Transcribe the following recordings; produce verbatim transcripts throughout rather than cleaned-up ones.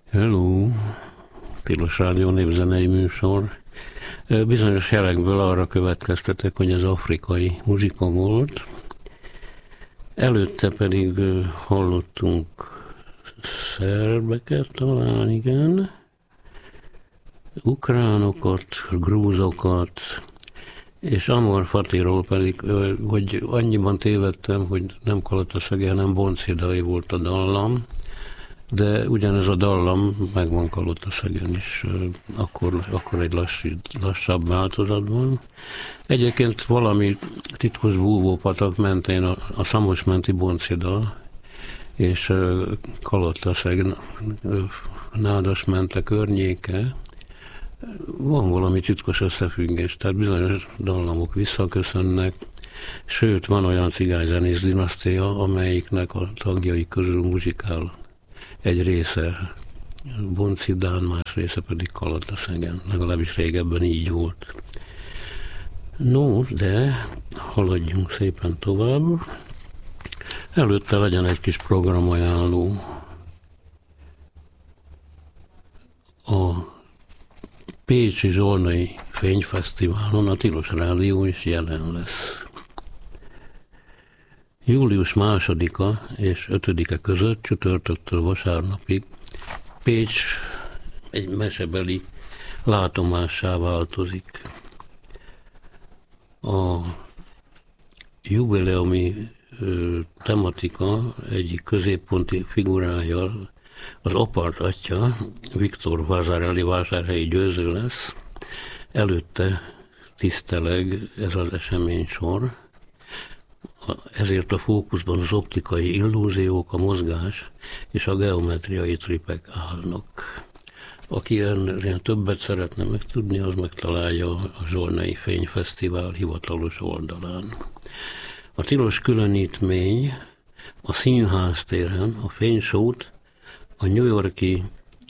Hello! Tilos Rádió népzenei műsor. Bizonyos jelekből arra következtetek, hogy ez afrikai muzsika volt. Előtte pedig hallottunk szerbeket talán, igen, ukránokat, grúzokat, és Amor Fatiról pedig, hogy annyiban tévedtem, hogy nem Kalataszegi, hanem Boncidai volt a dallam, de ugyanez a dallam megvan Kalataszegen is, akkor, akkor egy lass, lassabb változatban. Egyébként valami titkos búvópatak mentén a, a Szamosmenti Boncida és Kalataszeg Nádasmente környéke, van valami titkos összefüggés, tehát bizonyos dallamok visszaköszönnek, sőt, van olyan cigányzenész dinasztia, amelyiknek a tagjai közül muzsikál egy része Boncidán, más része pedig Kalataszegen, legalábbis régebben így volt. No, de haladjunk szépen tovább. Előtte legyen egy kis programajánló. A Pécsi Zsolnai Fényfesztiválon a Tilos Rádió is jelen lesz. Július másodika és ötödike között csütörtöktől vasárnapig Pécs egy mesebeli látomássá változik. A jubileumi ö, tematika egyik középponti figurája, az Apart atya, Viktor Vázárhelyi vásárhelyi győző lesz. Előtte tiszteleg ez az esemény sor. Ezért a fókuszban az optikai illúziók, a mozgás és a geometriai tripek állnak. Aki ennél többet szeretne megtudni, az megtalálja a Zsolnai Fényfesztivál hivatalos oldalán. A tilos különítmény a Színház téren a fénysót a New York-i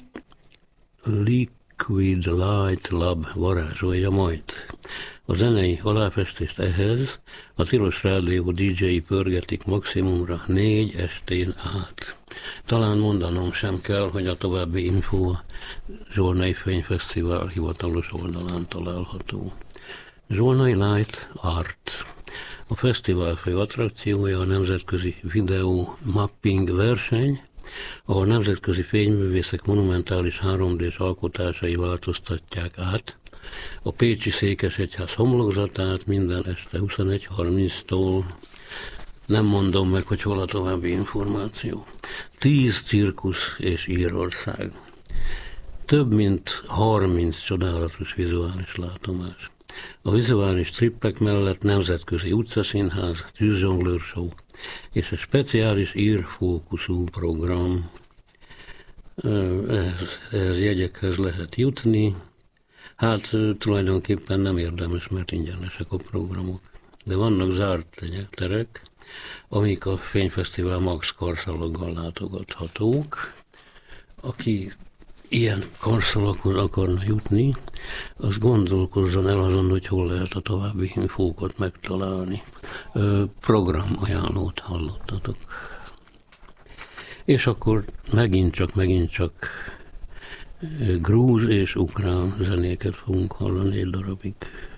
Liquid Light Lab varázsolja majd. A zenei aláfestést ehhez a Tilos Rádió dé dzsé-i pörgetik maximumra négy estén át. Talán mondanom sem kell, hogy a további infó a Zsolnai Fényfesztivál hivatalos oldalán található. Zsolnai Light Art. A fesztivál fő attrakciója a nemzetközi videó mapping verseny, ahol nemzetközi fényművészek monumentális három dés alkotásai változtatják át a pécsi székesegyház homlokzatát minden este huszonegy harminctól. Nem mondom meg, hogy hol a további információ. Tíz cirkusz és Írország. Több mint harminc csodálatos vizuális látomás. A vizuális trippek mellett nemzetközi utcaszínház, tűzzsonglőr show és egy speciális írfókuszú program. Ehhez, ehhez jegyekhez lehet jutni. Hát tulajdonképpen nem érdemes, mert ingyenesek a programok. De vannak zárt terek, amik a Fényfesztivál Max karszalaggal látogathatók. Aki ilyen karszalaghoz akarna jutni, az gondolkozzon el azon, hogy hol lehet a további infókat megtalálni. Programajánlót hallottatok. És akkor megint csak, megint csak grúz és ukrán zenéket fogunk hallani egy darabig.